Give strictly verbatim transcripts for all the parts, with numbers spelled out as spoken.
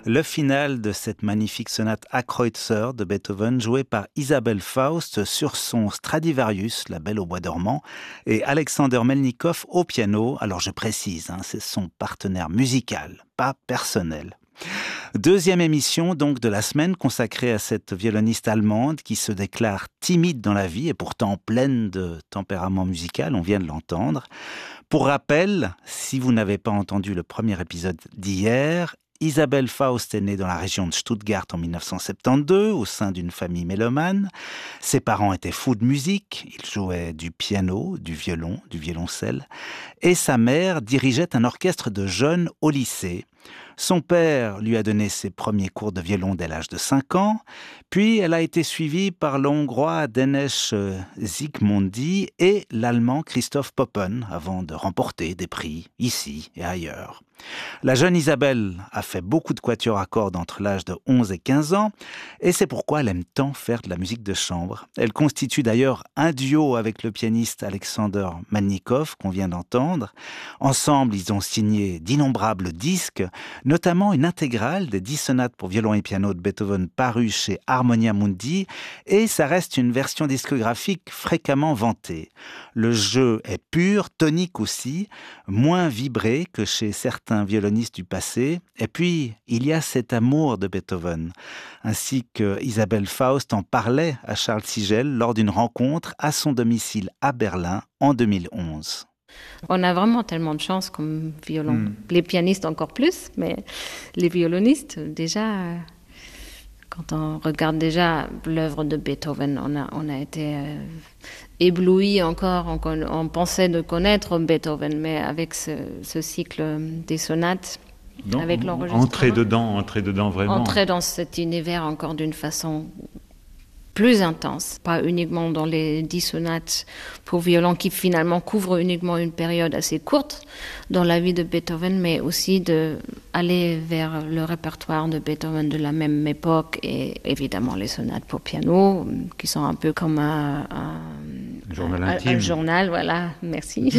le final de cette magnifique sonate A Kreutzer de Beethoven, jouée par Isabelle Faust sur son Stradivarius, La Belle au bois dormant, et Alexander Melnikov au piano. Alors je précise, hein, c'est son partenaire musical, pas personnel. Deuxième émission donc de la semaine consacrée à cette violoniste allemande qui se déclare timide dans la vie et pourtant pleine de tempérament musical, on vient de l'entendre. Pour rappel, si vous n'avez pas entendu le premier épisode d'hier, Isabelle Faust est née dans la région de Stuttgart en dix-neuf cent soixante-douze au sein d'une famille mélomane. Ses parents étaient fous de musique, ils jouaient du piano, du violon, du violoncelle, et sa mère dirigeait un orchestre de jeunes au lycée. Son père lui a donné ses premiers cours de violon dès l'âge de cinq ans, puis elle a été suivie par l'Hongrois Dénes Zsigmondy et l'Allemand Christoph Poppen avant de remporter des prix ici et ailleurs. La jeune Isabelle a fait beaucoup de quatuors à cordes entre l'âge de onze et quinze ans et c'est pourquoi elle aime tant faire de la musique de chambre. Elle constitue d'ailleurs un duo avec le pianiste Alexander Melnikov qu'on vient d'entendre. Ensemble, ils ont signé d'innombrables disques, notamment une intégrale des dix sonates pour violon et piano de Beethoven parue chez Harmonia Mundi, et ça reste une version discographique fréquemment vantée. Le jeu est pur, tonique aussi, moins vibré que chez certains violonistes du passé, et puis il y a cet amour de Beethoven, ainsi que Isabelle Faust en parlait à Charles Sigel lors d'une rencontre à son domicile à Berlin en deux mille onze. On a vraiment tellement de chance comme violon. Mm. Les pianistes encore plus, mais les violonistes, déjà, quand on regarde déjà l'œuvre de Beethoven, on a, on a été euh, éblouis encore. On, on pensait de connaître Beethoven, mais avec ce, ce cycle des sonates, donc, avec l'enregistrement. Entrer dedans, entrer dedans vraiment. Entrer dans cet univers encore d'une façon plus intense, pas uniquement dans les dix sonates pour violon qui finalement couvrent uniquement une période assez courte dans la vie de Beethoven, mais aussi d'aller vers le répertoire de Beethoven de la même époque et évidemment les sonates pour piano qui sont un peu comme un, un, journal un, intime. un journal, voilà, merci.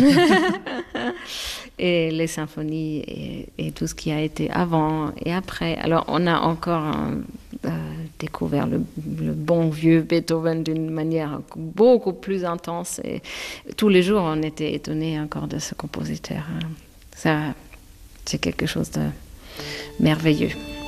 Et les symphonies et, et tout ce qui a été avant et après. Alors on a encore un, euh, découvert le, le bon vieux Beethoven d'une manière beaucoup plus intense et tous les jours on était étonnés encore de ce compositeur. Ça, c'est quelque chose de merveilleux.